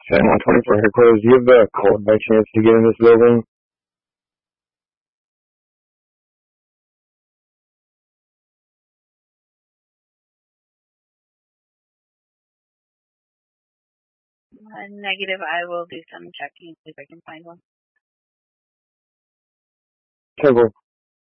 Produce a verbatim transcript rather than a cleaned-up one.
San one twenty-four headquarters, do you have a code by chance to get in this building? Uh, negative. I will do some checking, see if I can find one. Okay, well,